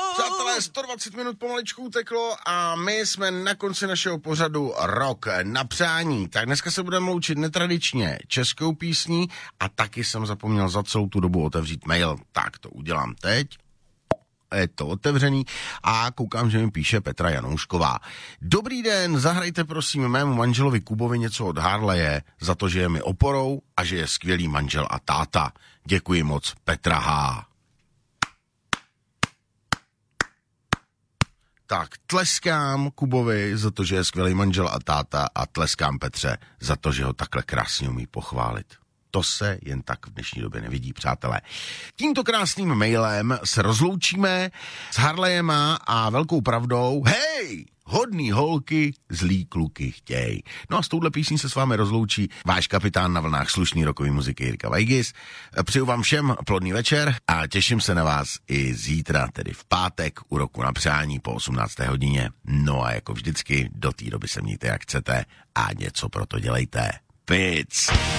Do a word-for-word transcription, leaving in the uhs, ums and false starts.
Přátelé, sto dvacet minut pomaličku uteklo a my jsme na konci našeho pořadu Rok na přání. Tak dneska se budeme loučit netradičně českou písní a taky jsem zapomněl za celou tu dobu otevřít mail. Tak to udělám teď. Je to otevřený a koukám, že mi píše Petra Janoušková. Dobrý den, zahrajte prosím mému manželovi Kubovi něco od Harleje za to, že je mi oporou a že je skvělý manžel a táta. Děkuji moc, Petra H. Tak tleskám Kubovi za to, že je skvělý manžel a táta a tleskám Petře za to, že ho takhle krásně umí pochválit. To se jen tak v dnešní době nevidí, přátelé. Tímto krásným mailem se rozloučíme s Harlejema a velkou pravdou, hej, hodný holky, zlý kluky chtěj. No a s touhle písní se s vámi rozloučí váš kapitán na vlnách slušný rokový muziky Jirka Vajgis. Přeju vám všem plodný večer a těším se na vás i zítra, tedy v pátek u Roku na přání po osmnácté hodině. No a jako vždycky, do té doby se mějte jak chcete a něco pro to dělejte. Pic!